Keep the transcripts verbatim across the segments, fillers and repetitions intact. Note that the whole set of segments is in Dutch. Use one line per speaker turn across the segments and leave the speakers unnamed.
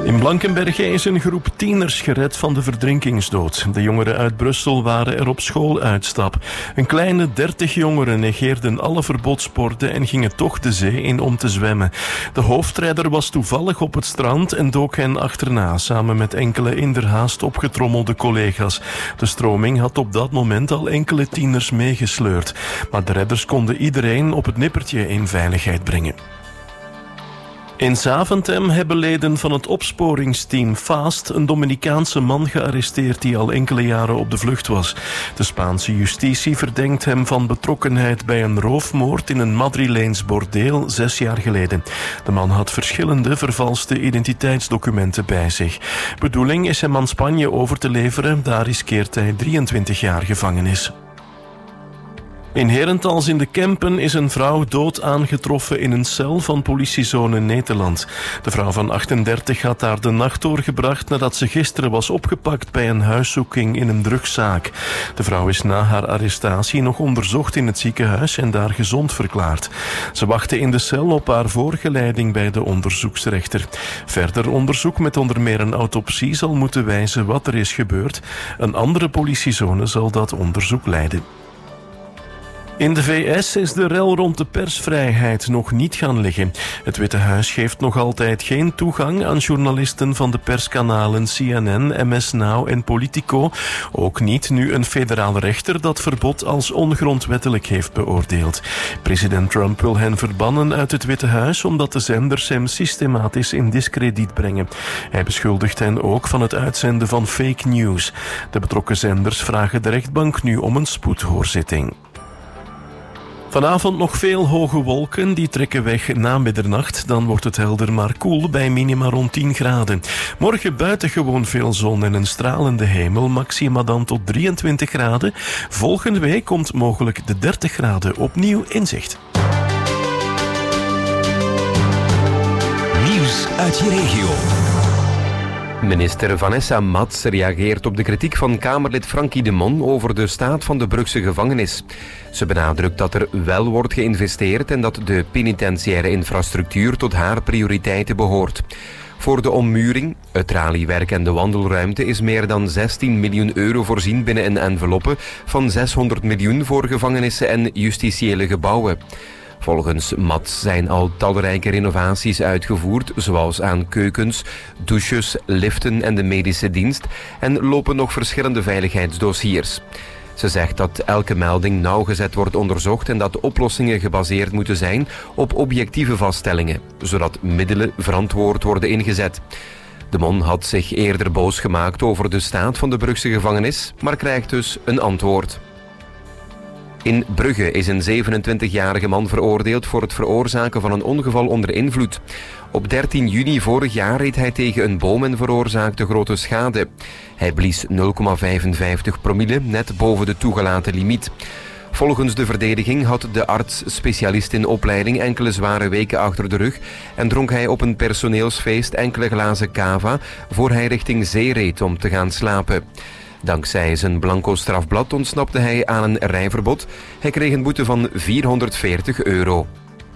In Blankenberge is een groep tieners gered van de verdrinkingsdood. De jongeren uit Brussel waren er op schooluitstap. Een kleine dertig jongeren negeerden alle verbodsborden en gingen toch de zee in om te zwemmen. De hoofdrijder was toevallig op het strand en dook hen achterna, samen met enkele inderhaast opgetrommelde collega's. De stroming had op dat moment al enkele tieners meegesleurd. Maar de redders konden iedereen op het nippertje in veiligheid brengen. In Zaventem hebben leden van het opsporingsteam FAST een Dominicaanse man gearresteerd die al enkele jaren op de vlucht was. De Spaanse justitie verdenkt hem van betrokkenheid bij een roofmoord in een Madrileens bordeel zes jaar geleden. De man had verschillende vervalste identiteitsdocumenten bij zich. Bedoeling is hem aan Spanje over te leveren, daar riskeert hij drieëntwintig jaar gevangenis. In Herentals in de Kempen is een vrouw dood aangetroffen in een cel van politiezone Nederland. De vrouw van achtendertig had daar de nacht doorgebracht nadat ze gisteren was opgepakt bij een huiszoeking in een drugszaak. De vrouw is na haar arrestatie nog onderzocht in het ziekenhuis en daar gezond verklaard. Ze wachtte in de cel op haar voorgeleiding bij de onderzoeksrechter. Verder onderzoek met onder meer een autopsie zal moeten wijzen wat er is gebeurd. Een andere politiezone zal dat onderzoek leiden. In de V S is de rel rond de persvrijheid nog niet gaan liggen. Het Witte Huis geeft nog altijd geen toegang aan journalisten van de perskanalen C N N, M S Now en Politico. Ook niet nu een federale rechter dat verbod als ongrondwettelijk heeft beoordeeld. President Trump wil hen verbannen uit het Witte Huis omdat de zenders hem systematisch in diskrediet brengen. Hij beschuldigt hen ook van het uitzenden van fake news. De betrokken zenders vragen de rechtbank nu om een spoedhoorzitting. Vanavond nog veel hoge wolken, die trekken weg na middernacht. Dan wordt het helder maar koel bij minima rond tien graden. Morgen buitengewoon veel zon en een stralende hemel, maxima dan tot drieëntwintig graden. Volgende week komt mogelijk de dertig graden opnieuw in zicht.
Nieuws uit je regio. Minister Vanessa Mats reageert op de kritiek van Kamerlid Frankie de Mon over de staat van de Brugse gevangenis. Ze benadrukt dat er wel wordt geïnvesteerd en dat de penitentiaire infrastructuur tot haar prioriteiten behoort. Voor de ommuring, het traliewerk en de wandelruimte is meer dan zestien miljoen euro voorzien binnen een enveloppe van zeshonderd miljoen voor gevangenissen en justitiële gebouwen. Volgens Mats zijn al talrijke renovaties uitgevoerd, zoals aan keukens, douches, liften en de medische dienst, en lopen nog verschillende veiligheidsdossiers. Ze zegt dat elke melding nauwgezet wordt onderzocht en dat oplossingen gebaseerd moeten zijn op objectieve vaststellingen, zodat middelen verantwoord worden ingezet. De Mon had zich eerder boos gemaakt over de staat van de Brugse gevangenis, maar krijgt dus een antwoord. In Brugge is een zevenentwintigjarige man veroordeeld voor het veroorzaken van een ongeval onder invloed. Op dertien juni vorig jaar reed hij tegen een boom en veroorzaakte grote schade. Hij blies nul komma vijfenvijftig promille, net boven de toegelaten limiet. Volgens de verdediging had de arts specialist in opleiding enkele zware weken achter de rug en dronk hij op een personeelsfeest enkele glazen cava voor hij richting zee reed om te gaan slapen. Dankzij zijn blanco strafblad ontsnapte hij aan een rijverbod. Hij kreeg een boete van vierhonderdveertig euro.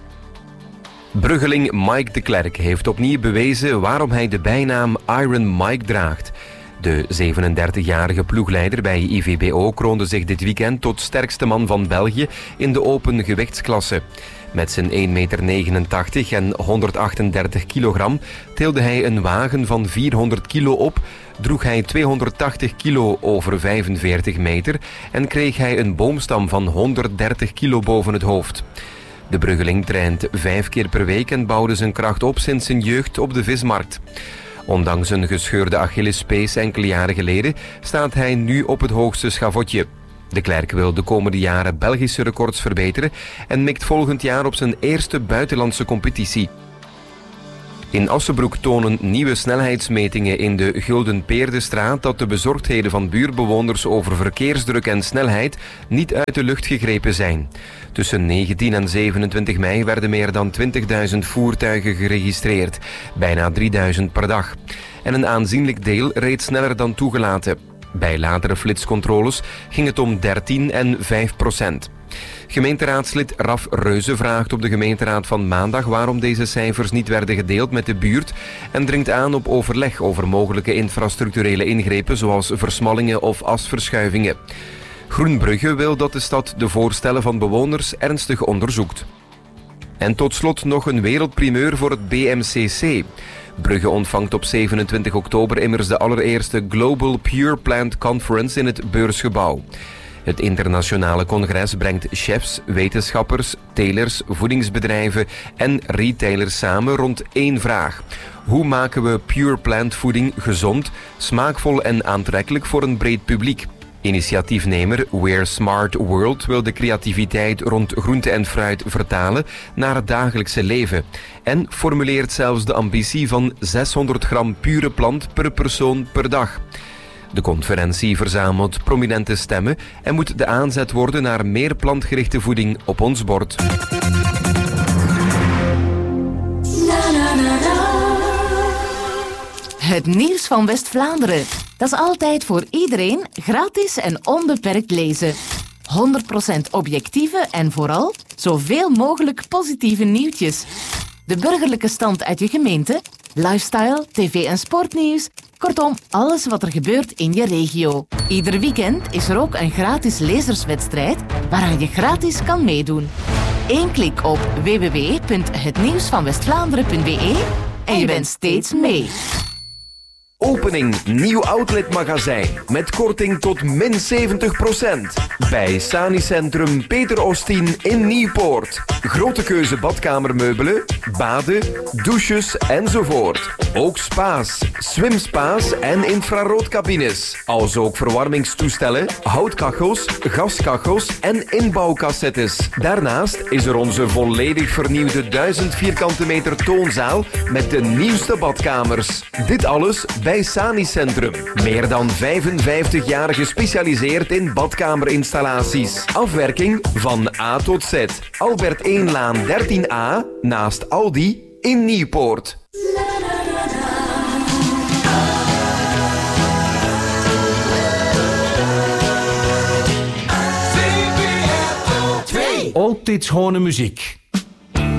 Bruggeling Mike de Klerk heeft opnieuw bewezen waarom hij de bijnaam Iron Mike draagt. De zevenendertigjarige ploegleider bij I V B O kroonde zich dit weekend tot sterkste man van België in de open gewichtsklasse. Met zijn één komma negenentachtig meter en honderdachtendertig kilogram tilde hij een wagen van vierhonderd kilo op, droeg hij tweehonderdtachtig kilo over vijfenveertig meter en kreeg hij een boomstam van honderddertig kilo boven het hoofd. De Bruggeling traint vijf keer per week en bouwde zijn kracht op sinds zijn jeugd op de vismarkt. Ondanks een gescheurde Achillespees enkele jaren geleden staat hij nu op het hoogste schavotje. De Klerk wil de komende jaren Belgische records verbeteren en mikt volgend jaar op zijn eerste buitenlandse competitie. In Assenbroek tonen nieuwe snelheidsmetingen in de Gulden Peerdestraat dat de bezorgdheden van buurtbewoners over verkeersdruk en snelheid niet uit de lucht gegrepen zijn. Tussen negentien en zevenentwintig mei werden meer dan twintigduizend voertuigen geregistreerd, bijna drieduizend per dag. En een aanzienlijk deel reed sneller dan toegelaten. Bij latere flitscontroles ging het om dertien en vijf procent. Gemeenteraadslid Raf Reuze vraagt op de gemeenteraad van maandag waarom deze cijfers niet werden gedeeld met de buurt en dringt aan op overleg over mogelijke infrastructurele ingrepen zoals versmallingen of asverschuivingen. Groenbrugge wil dat de stad de voorstellen van bewoners ernstig onderzoekt. En tot slot nog een wereldprimeur voor het B M C C. Brugge ontvangt op zevenentwintig oktober immers de allereerste Global Pure Plant Conference in het Beursgebouw. Het internationale congres brengt chefs, wetenschappers, telers, voedingsbedrijven en retailers samen rond één vraag. Hoe maken we pure plant voeding gezond, smaakvol en aantrekkelijk voor een breed publiek? Initiatiefnemer We're Smart World wil de creativiteit rond groente en fruit vertalen naar het dagelijkse leven en formuleert zelfs de ambitie van zeshonderd gram pure plant per persoon per dag. De conferentie verzamelt prominente stemmen en moet de aanzet worden naar meer plantgerichte voeding op ons bord.
Het nieuws van West-Vlaanderen. Dat is altijd voor iedereen gratis en onbeperkt lezen. honderd procent objectieve en vooral zoveel mogelijk positieve nieuwtjes. De burgerlijke stand uit je gemeente, lifestyle, tv- en sportnieuws. Kortom, alles wat er gebeurt in je regio. Ieder weekend is er ook een gratis lezerswedstrijd waaraan je gratis kan meedoen. Eén klik op w w w punt het nieuws van west vlaanderen punt b e en je bent steeds mee.
Opening nieuw outletmagazijn met korting tot min zeventig procent. Bij Sani-centrum Peter Ostien in Nieuwpoort. Grote keuze badkamermeubelen, baden, douches enzovoort. Ook spa's, swimspa's en infraroodcabines. Als ook verwarmingstoestellen, houtkachels, gaskachels en inbouwcassettes. Daarnaast is er onze volledig vernieuwde duizend vierkante meter toonzaal met de nieuwste badkamers. Dit alles bij Bij Sani-centrum. Meer dan vijfenvijftig jaar gespecialiseerd in badkamerinstallaties. Afwerking van A tot Z. Albert één-laan dertien A naast Aldi in Nieuwpoort.
Altijd schone muziek.